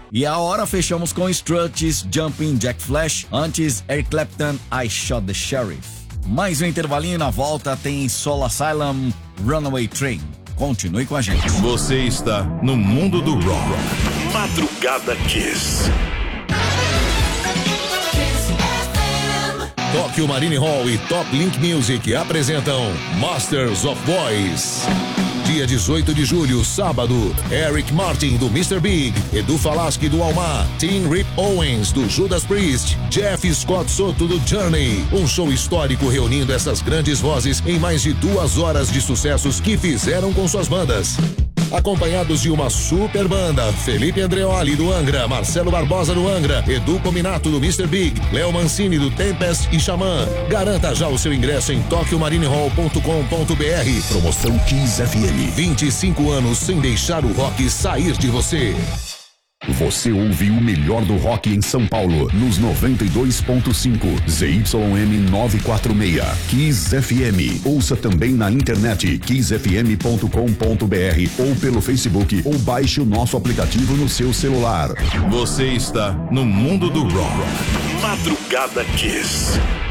E a hora fechamos com Struts, Jumping Jack Flash, antes Eric Clapton, I Shot the Sheriff. Mais um intervalinho, na volta tem Soul Asylum, Runaway Train. Continue com a gente. Você está no mundo do rock. Madrugada Kiss. Tóquio Marine Hall e Top Link Music apresentam Masters of Boys. Dia 18 de julho, sábado, Eric Martin do Mr. Big, Edu Falaschi do Almar, Tim Rip Owens do Judas Priest, Jeff Scott Soto do Journey. Um show histórico reunindo essas grandes vozes em mais de 2 horas de sucessos que fizeram com suas bandas. Acompanhados de uma super banda, Felipe Andreoli do Angra, Marcelo Barbosa do Angra, Edu Cominato do Mr. Big, Léo Mancini do Tempest e Xamã. Garanta já o seu ingresso em tokyomarinehall.com.br. Promoção Kiss FM. 25 anos sem deixar o rock sair de você. Você ouve o melhor do rock em São Paulo, nos 92.5 ZYM 946 Kiss FM. Ouça também na internet kissfm.com.br ou pelo Facebook, ou baixe o nosso aplicativo no seu celular. Você está no mundo do rock. Madrugada Kiss.